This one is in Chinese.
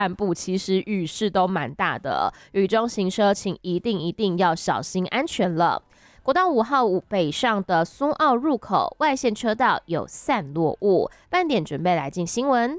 漫步，其实雨势都蛮大的，雨中行车请一定要小心安全了。国道5号北上的苏澳入口外线车道有散落物，半点准备来进新闻。